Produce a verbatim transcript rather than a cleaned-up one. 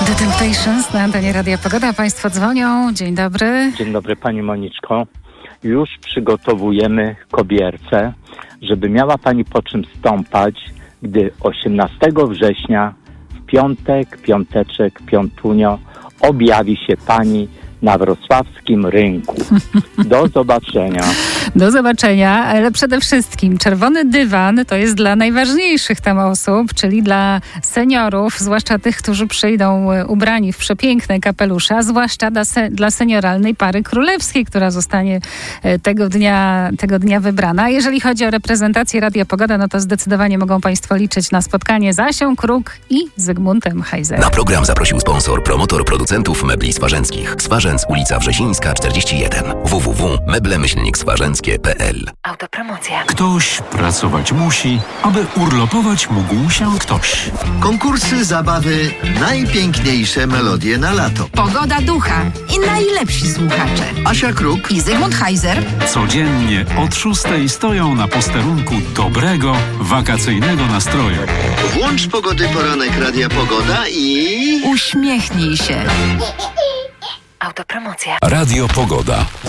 The Temptations na antenie Radia Pogoda. Państwo dzwonią. Dzień dobry. Dzień dobry Pani Moniczko. Już przygotowujemy kobiercę, żeby miała Pani po czym stąpać, gdy osiemnastego września w piątek, piąteczek, piątunio objawi się Pani na wrocławskim rynku. Do zobaczenia. Do zobaczenia, ale przede wszystkim czerwony dywan to jest dla najważniejszych tam osób, czyli dla seniorów, zwłaszcza tych, którzy przyjdą ubrani w przepiękne kapelusze, a zwłaszcza dla, se- dla senioralnej pary królewskiej, która zostanie tego dnia, tego dnia wybrana. Jeżeli chodzi o reprezentację Radia Pogoda, no to zdecydowanie mogą Państwo liczyć na spotkanie z Asią Kruk i Zygmuntem Heiserem. Na program zaprosił sponsor, promotor producentów mebli swarzeńskich. Swarzędz, ulica Wrzesińska czterdzieści jeden. w w w kropka meble myślnik swarzęckie kropka p l. Autopromocja. Ktoś pracować musi, aby urlopować mógł się ktoś. Konkursy, zabawy, najpiękniejsze melodie na lato. Pogoda ducha i najlepsi słuchacze. Asia Kruk I Zygmunt Heiser. Codziennie od szóstej stoją na posterunku dobrego, wakacyjnego nastroju. Włącz Pogody Poranek Radia Pogoda i... Uśmiechnij się. Autopromocja. Radio Pogoda.